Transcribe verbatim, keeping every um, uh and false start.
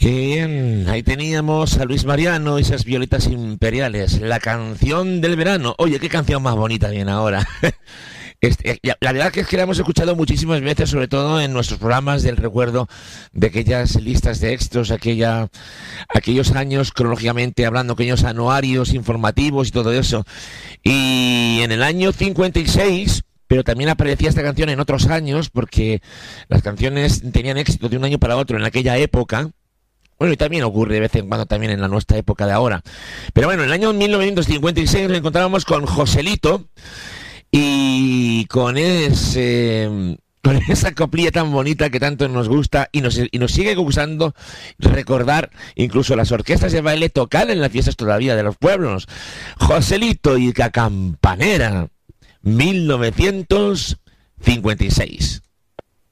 Bien, ahí teníamos a Luis Mariano y esas violetas imperiales, la canción del verano. Oye, qué canción más bonita viene ahora. Este, la verdad que es que la hemos escuchado muchísimas veces, sobre todo en nuestros programas del recuerdo de aquellas listas de éxitos, aquella, aquellos años cronológicamente hablando, aquellos anuarios informativos y todo eso. Y en el año cincuenta y seis, pero también aparecía esta canción en otros años, porque las canciones tenían éxito de un año para otro en aquella época. Bueno, y también ocurre de vez en cuando también en la nuestra época de ahora. Pero bueno, en el año mil novecientos cincuenta y seis nos encontrábamos con Joselito y con ese, con esa coplilla tan bonita que tanto nos gusta y nos, y nos sigue gustando recordar incluso las orquestas de baile tocar en las fiestas todavía de los pueblos. Joselito y la Campanera, mil novecientos cincuenta y seis.